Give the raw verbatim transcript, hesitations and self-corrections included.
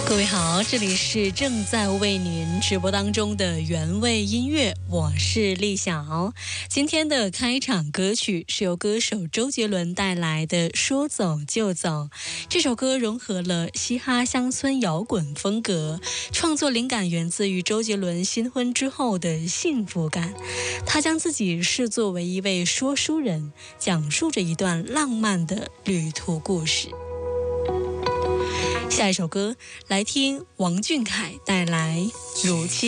各位好，这里是正在为您直播当中的原味音乐，我是丽晓。今天的开场歌曲是由歌手周杰伦带来的《说走就走》。这首歌融合了嘻哈乡村摇滚风格，创作灵感源自于周杰伦新婚之后的幸福感。他将自己视作为一位说书人，讲述着一段浪漫的旅途故事。下一首歌，来听王俊凯带来《如期》。